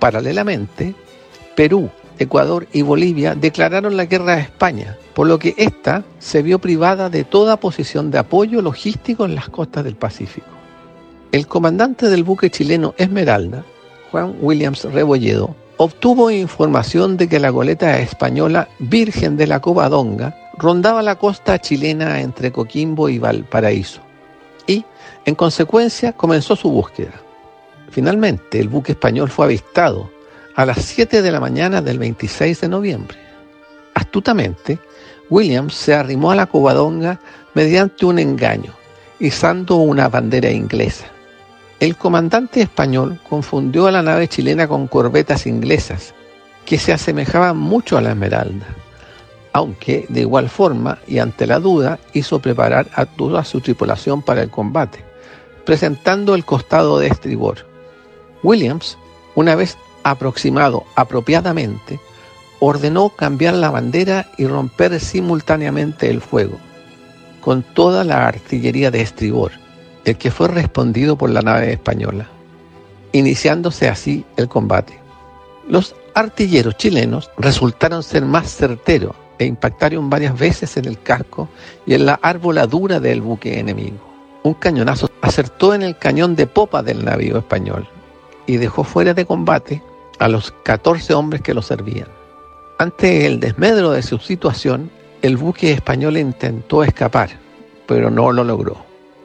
Paralelamente, Perú, Ecuador y Bolivia declararon la guerra a España, por lo que ésta se vio privada de toda posición de apoyo logístico en las costas del Pacífico. El comandante del buque chileno Esmeralda, Juan Williams Rebolledo, obtuvo información de que la goleta española Virgen de la Covadonga rondaba la costa chilena entre Coquimbo y Valparaíso y, en consecuencia, comenzó su búsqueda. Finalmente, el buque español fue avistado a las 7 de la mañana del 26 de noviembre. Astutamente, Williams se arrimó a la Covadonga mediante un engaño, izando una bandera inglesa. El comandante español confundió a la nave chilena con corbetas inglesas, que se asemejaban mucho a la Esmeralda, aunque de igual forma y ante la duda hizo preparar a toda su tripulación para el combate, presentando el costado de estribor. Williams, una vez aproximado apropiadamente, ordenó cambiar la bandera y romper simultáneamente el fuego, con toda la artillería de estribor, el que fue respondido por la nave española, iniciándose así el combate. Los artilleros chilenos resultaron ser más certeros e impactaron varias veces en el casco y en la arboladura del buque enemigo. Un cañonazo acertó en el cañón de popa del navío español y dejó fuera de combate a los 14 hombres que lo servían. Ante el desmedro de su situación, el buque español intentó escapar, pero no lo logró.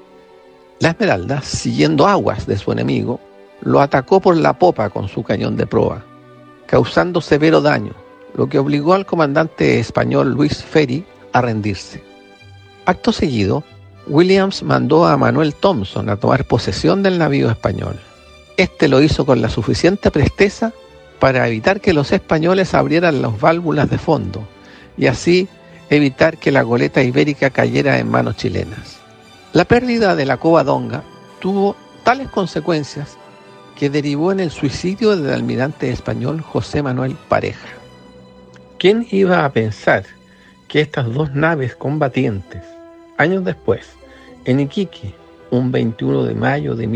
La Esmeralda, siguiendo aguas de su enemigo, lo atacó por la popa con su cañón de proa, causando severo daño, lo que obligó al comandante español Luis Ferry a rendirse. Acto seguido, Williams mandó a Manuel Thompson a tomar posesión del navío español. Este lo hizo con la suficiente presteza para evitar que los españoles abrieran las válvulas de fondo y así evitar que la goleta ibérica cayera en manos chilenas. La pérdida de la Covadonga tuvo tales consecuencias que derivó en el suicidio del almirante español José Manuel Pareja. ¿Quién iba a pensar que estas dos naves combatientes, años después, en Iquique, un 21 de mayo de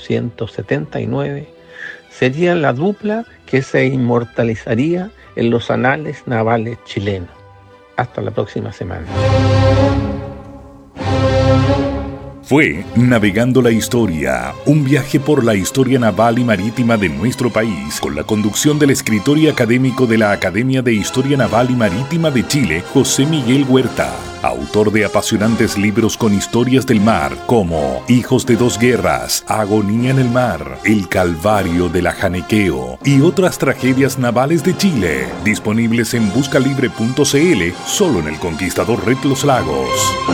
1879, serían la dupla que se inmortalizaría en los anales navales chilenos? Hasta la próxima semana. Fue Navegando la Historia, un viaje por la historia naval y marítima de nuestro país, con la conducción del escritor y académico de la Academia de Historia Naval y Marítima de Chile, José Miguel Huerta, autor de apasionantes libros con historias del mar, como Hijos de dos guerras, Agonía en el mar, El Calvario del Ajanequeo y otras tragedias navales de Chile, disponibles en buscalibre.cl, solo en El Conquistador Red Los Lagos.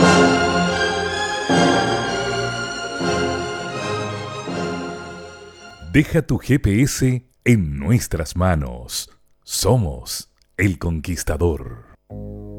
Deja tu GPS en nuestras manos. Somos El Conquistador.